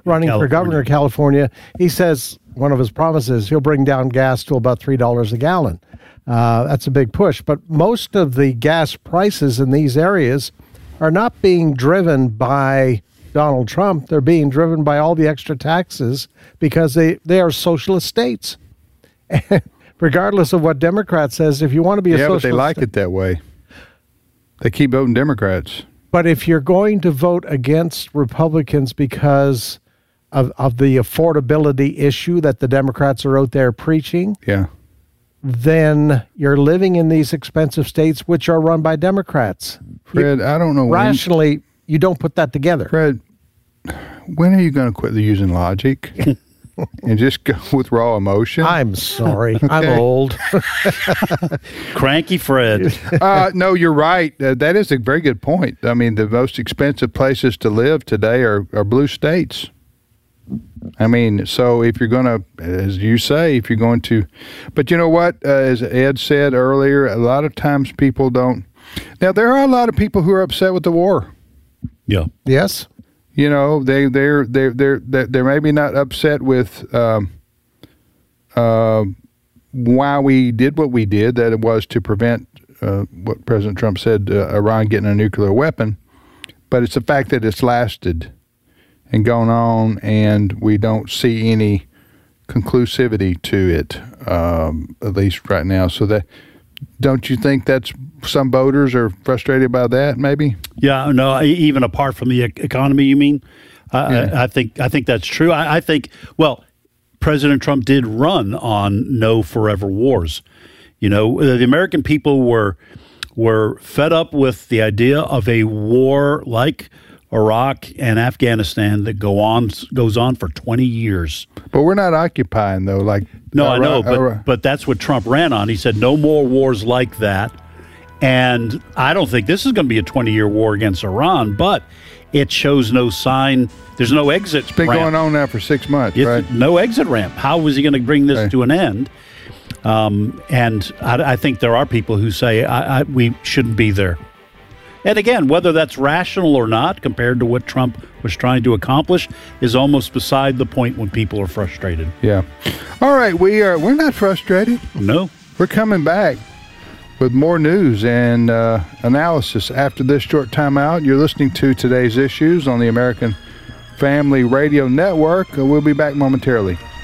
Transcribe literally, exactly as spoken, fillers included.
running for governor of California. He says one of his promises, he'll bring down gas to about three dollars a gallon. Uh, that's a big push. But most of the gas prices in these areas are not being driven by Donald Trump. They're being driven by all the extra taxes because they, they are socialist states. And regardless of what Democrat says, if you want to be a yeah, socialist... Yeah, but they like it that way. They keep voting Democrats. But if you're going to vote against Republicans because of, of the affordability issue that the Democrats are out there preaching... Yeah. then you're living in these expensive states which are run by Democrats. Fred, you, I don't know. Rationally, when, you don't put that together. Fred, when are you going to quit using logic and just go with raw emotion? I'm sorry. Okay. I'm old. Cranky Fred. uh, no, you're right. Uh, that is a very good point. I mean, the most expensive places to live today are, are blue states. I mean, so if you're going to, as you say, if you're going to, but you know what, uh, as Ed said earlier, a lot of times people don't. Now, there are a lot of people who are upset with the war. Yeah. Yes. You know, they, they're, they're, they're, they're, they're maybe not upset with um, uh, why we did what we did, that it was to prevent uh, what President Trump said, uh, Iran getting a nuclear weapon, but it's the fact that it's lasted and going on, and we don't see any conclusivity to it, um, at least right now. So that, don't you think that's some voters are frustrated by that? Maybe. Yeah. No. Even apart from the economy, you mean? Uh, yeah. I, I think I think that's true. I, I think. Well, President Trump did run on no forever wars. You know, the American people were were fed up with the idea of a war like Iraq and Afghanistan that go on goes on for twenty years. But we're not occupying though. Like no, Iraq, I know, but Iraq. but that's what Trump ran on. He said no more wars like that, and I don't think this is going to be a twenty-year war against Iran. But it shows no sign. There's no exit. It's been ramp. going on now for six months, it's right? No exit ramp. How was he going to bring this okay. to an end? Um, and I, I think there are people who say I, I, we shouldn't be there. And again, whether that's rational or not, compared to what Trump was trying to accomplish, is almost beside the point when people are frustrated. Yeah. All right, we are. We're not frustrated. No, we're coming back with more news and uh, analysis after this short time out. You're listening to Today's Issues on the American Family Radio Network. We'll be back momentarily.